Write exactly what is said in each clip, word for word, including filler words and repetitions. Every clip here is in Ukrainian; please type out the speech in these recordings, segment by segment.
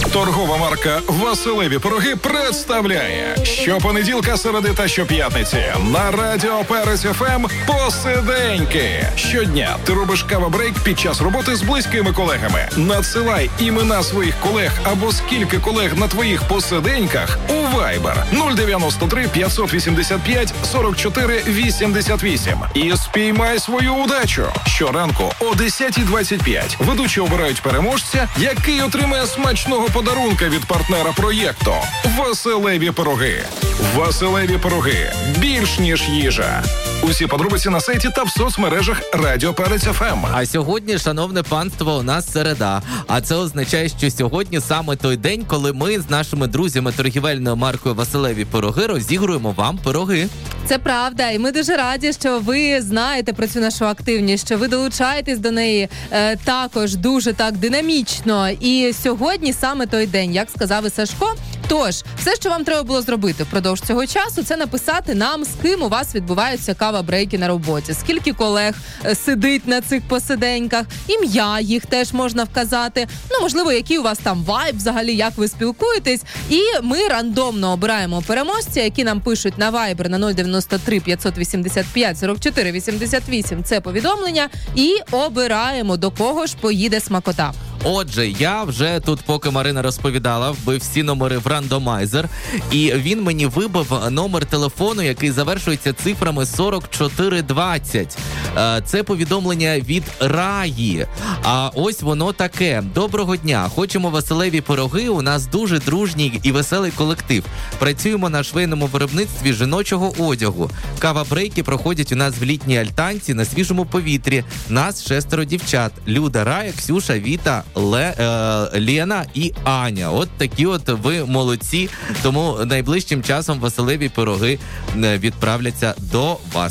Торгова марка «Василеві пироги» представляє щопонеділка, середи та щоп'ятниці на Радіо Перець еф ем «Посиденьки». Щодня ти робиш кава-брейк під час роботи з близькими колегами. Надсилай імена своїх колег або скільки колег на твоїх посиденьках у Viber нуль дев'яносто три п'ятсот вісімдесят п'ять сорок чотири вісімдесят вісім і спіймай свою удачу. Щоранку о десята двадцять п'ять ведучі обирають переможця, який отримає смачного подарунка від партнера проєкту «Василеві пироги». «Василеві пироги» – більш ніж їжа. Усі подробиці на сайті та в соцмережах Радіо Перець еф ем. А сьогодні, шановне панство, у нас середа. А це означає, що сьогодні саме той день, коли ми з нашими друзями торгівельною маркою «Василеві пироги» розігруємо вам пироги. Це правда, і ми дуже раді, що ви знаєте про цю нашу активність, що ви долучаєтесь до неї е, також дуже так динамічно. І сьогодні саме той день, як сказав і Сашко. Тож, все, що вам треба було зробити впродовж цього часу, це написати нам, з ким у вас відбуваються кава-брейки на роботі, скільки колег е, сидить на цих посиденьках, ім'я їх теж можна вказати, ну, можливо, який у вас там вайб взагалі, як ви спілкуєтесь. І ми рандомно обираємо переможця, які нам пишуть на Viber на нуль дев'яносто три п'ятсот вісімдесят п'ять сорок чотири вісімдесят вісім, це повідомлення, і обираємо, до кого ж поїде смакота. Отже, я вже тут, поки Марина розповідала, вбив всі номери в рандомайзер, і він мені вибив номер телефону, який завершується цифрами сорок чотири двадцять. Це повідомлення від Раї. А ось воно таке. Доброго дня. Хочемо Василеві пироги. У нас дуже дружній і веселий колектив. Працюємо на швейному виробництві жіночого одягу. Кава-брейки проходять у нас в літній альтанці на свіжому повітрі. Нас шестеро дівчат. Люда, Рая, Ксюша, Віта, Ле, е, Лена і Аня. От такі от ви молодці. Тому найближчим часом Василеві пироги відправляться до вас.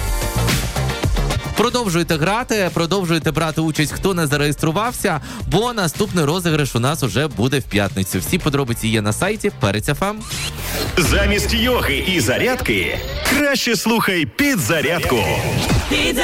Продовжуйте грати, продовжуйте брати участь, хто не зареєструвався, бо наступний розіграш у нас уже буде в п'ятницю. Всі подробиці є на сайті Перець еф ем. Замість йоги і зарядки краще слухай підзарядку. Підзарядка.